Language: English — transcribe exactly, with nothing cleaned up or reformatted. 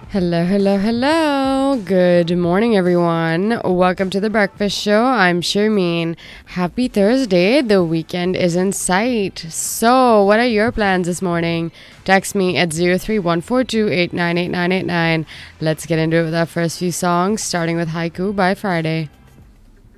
Hello, hello, hello. Good morning, everyone. Welcome to the breakfast show. I'm Sharmeen. Happy Thursday. The weekend is in sight. So, what are your plans this morning? Text me at zero three one four two eight nine eight nine eight nine. Let's get into it with our first few songs, starting with Haiku by Friday.